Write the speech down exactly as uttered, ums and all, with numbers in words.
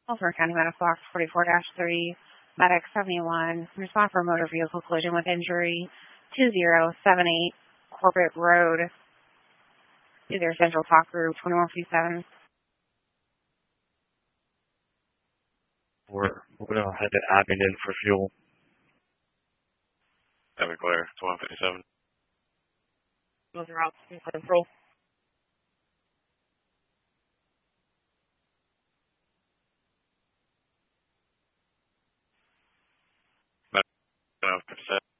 Baltimore County Medical Box forty-four dash three, Medic seventy-one, respond for motor vehicle collision with injury two zero seven eight, Corbett Road, either Central Talk Group twenty-one fifty-seven. We're, we're going to head to Abingdon for fuel. That'd be clear, twenty-one fifty-seven. Those are out in control. Uh, fifty-seven.